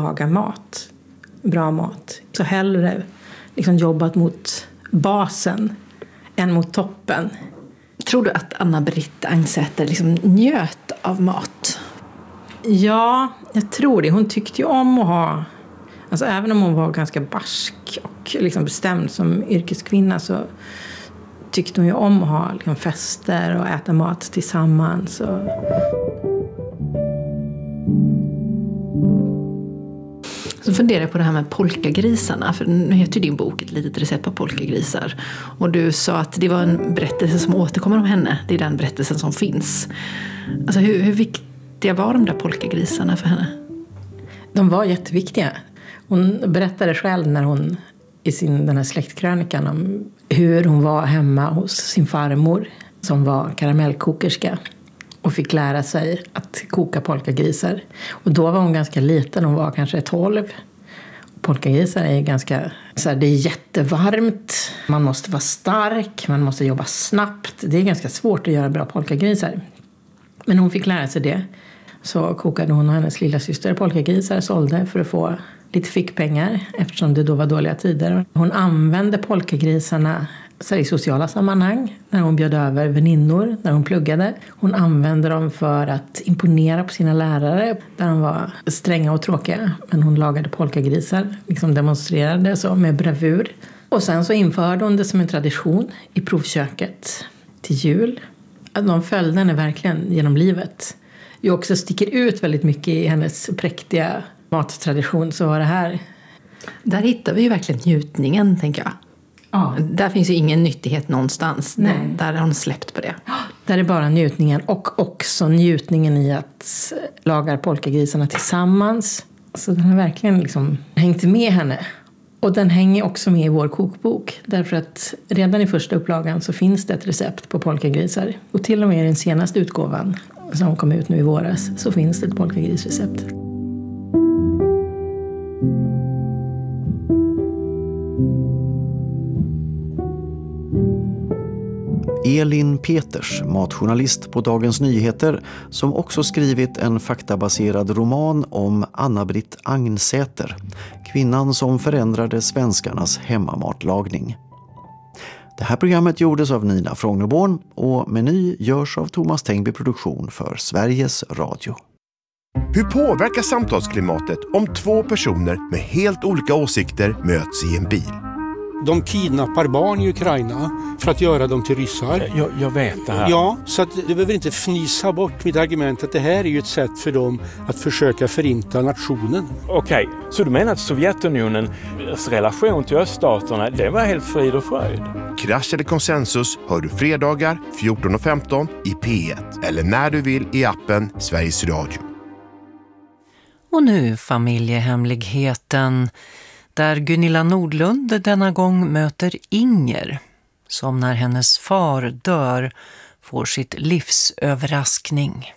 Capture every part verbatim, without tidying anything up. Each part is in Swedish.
laga mat. Bra mat. Så hellre liksom jobbat mot basen än mot toppen. Tror du att Anna-Britt Angsäter liksom njöt av mat? Ja, jag tror det. Hon tyckte ju om att ha... Alltså även om hon var ganska barsk och liksom bestämd som yrkeskvinna så tyckte hon ju om att ha liksom fester och äta mat tillsammans. Och... Så funderar jag på det här med polkagrisarna. För nu heter ju din bok Ett litet recept på polkagrisar. Och du sa att det var en berättelse som återkommer om henne. Det är den berättelsen som finns. Alltså hur, hur viktiga var de där polkagrisarna för henne? De var jätteviktiga. Hon berättade själv när hon i sin, den här släktkrönikan om hur hon var hemma hos sin farmor som var karamellkokerska och fick lära sig att koka polkagrisar. Och då var hon ganska liten, hon var kanske tolv. Polkagrisar är ganska, så här, det är jättevarmt, man måste vara stark, man måste jobba snabbt. Det är ganska svårt att göra bra polkagrisar. Men hon fick lära sig det. Så kokade hon och hennes lilla syster polkagrisar och sålde för att få lite fickpengar eftersom det då var dåliga tider. Hon använde polkagrisarna så i sociala sammanhang när hon bjöd över väninnor, när hon pluggade. Hon använde dem för att imponera på sina lärare där de var stränga och tråkiga. Men hon lagade polkagrisar, liksom demonstrerade så med bravur. Och sen så införde hon det som en tradition i provköket till jul. Att de följde henne verkligen genom livet. Det också sticker ut väldigt mycket i hennes präktiga mattradition, så var det här. Där hittar vi ju verkligen njutningen, tänker jag. Ja. Där finns ju ingen nyttighet någonstans. Nej. Där har hon släppt på det. Där är bara njutningen och också njutningen i att laga polkagrisarna tillsammans. Så den har verkligen liksom hängt med henne. Och den hänger också med i vår kokbok. Därför att redan i första upplagan så finns det ett recept på polkagrisar. Och till och med i den senaste utgåvan som kom ut nu i våras så finns det ett polkagrisrecept. Elin Peters, matjournalist på Dagens Nyheter, som också skrivit en faktabaserad roman om Anna-Britt Angsäter, kvinnan som förändrade svenskarnas hemmamatlagning. Det här programmet gjordes av Nina Frognerborn och Meny görs av Thomas Tengby Produktion för Sveriges Radio. Hur påverkar samtalsklimatet om två personer med helt olika åsikter möts i en bil? De kidnappar barn i Ukraina för att göra dem till ryssar. Jag, jag vet det här. Ja, så att du behöver inte fnisa bort mitt argument att det här är ju ett sätt för dem att försöka förinta nationen. Okej, så du menar att Sovjetunionens relation till öststaterna, det var helt frid och fröjd? Krasch eller konsensus hör du fredagar fjorton och femton i P ett eller när du vill i appen Sveriges Radio. Och nu familjehemligheten, där Gunilla Nordlund denna gång möter Inger, som när hennes far dör får sitt livs överraskning.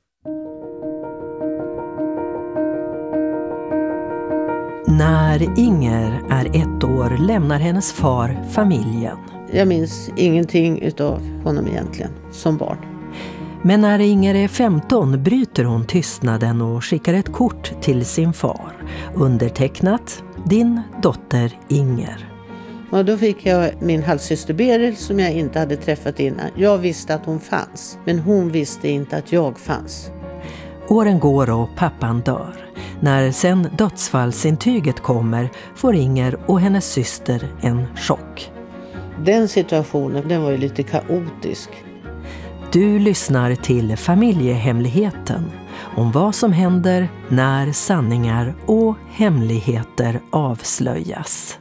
När Inger är ett år lämnar hennes far familjen. Jag minns ingenting utav honom egentligen som barn. Men när Inger är femton bryter hon tystnaden och skickar ett kort till sin far. Undertecknat din dotter Inger. Och då fick jag min halvsyster Beryl som jag inte hade träffat innan. Jag visste att hon fanns, men hon visste inte att jag fanns. Åren går och pappan dör. När sen dödsfallsintyget kommer får Inger och hennes syster en chock. Den situationen, den var ju lite kaotisk. Du lyssnar till Familjehemligheten, om vad som händer när sanningar och hemligheter avslöjas.